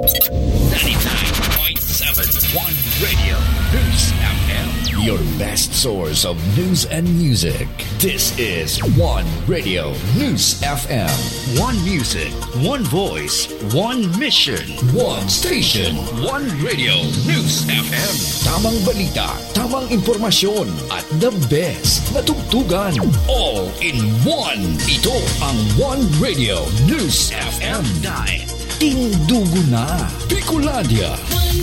99.7 One Radio News FM. Your best source of news and music. This is One Radio News FM. One music, one voice, one mission, one station, one radio News FM. Tamang balita, tamang impormasyon, at the best na tugtugan. All in one. Ito ang One Radio News FM. Tindugo na. Bicolandia.